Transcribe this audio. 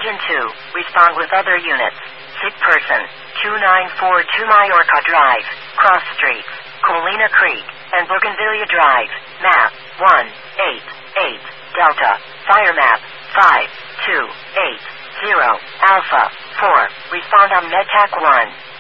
Engine 2, respond with other units. Sick person, 2942 Mallorca Drive, Cross Streets, Colina Creek, and Bougainvillea Drive. Map 188 Delta. Fire map 5280 Alpha 4. Respond on MedTac 1.